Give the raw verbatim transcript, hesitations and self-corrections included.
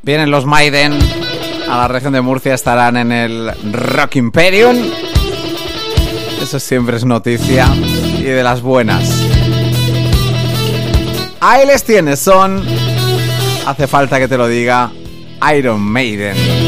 Vienen los Maiden a la región de Murcia, estarán en el Rock Imperium. Eso siempre es noticia y de las buenas. Ahí les tienes, son, hace falta que te lo diga, Iron Maiden.